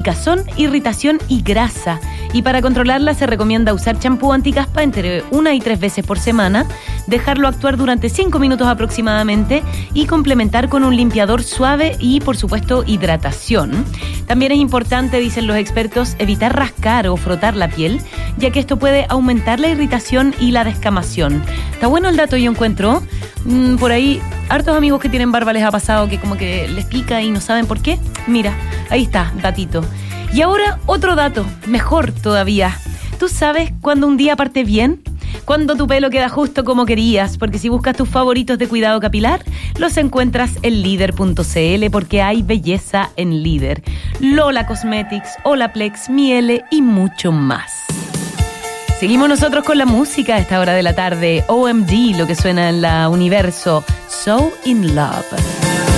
picazón, irritación y grasa. Y para controlarla se recomienda usar champú anticaspa entre 1 y 3 veces por semana, dejarlo actuar durante 5 minutos aproximadamente y complementar con un limpiador suave y, por supuesto, hidratación. También es importante, dicen los expertos, evitar rascar o frotar la piel, ya que esto puede aumentar la irritación y la descamación. Está bueno el dato, yo encuentro. Por ahí, hartos amigos que tienen barba les ha pasado que como que les pica y no saben por qué. Mira, ahí está, datito. Y ahora otro dato, mejor todavía. ¿Tú sabes cuándo un día parte bien? Cuando tu pelo queda justo como querías, porque si buscas tus favoritos de cuidado capilar, los encuentras en Líder.cl, porque hay belleza en Líder. Lola Cosmetics, Olaplex, Miele y mucho más. Seguimos nosotros con la música a esta hora de la tarde. OMG, lo que suena en la Universo. So in Love.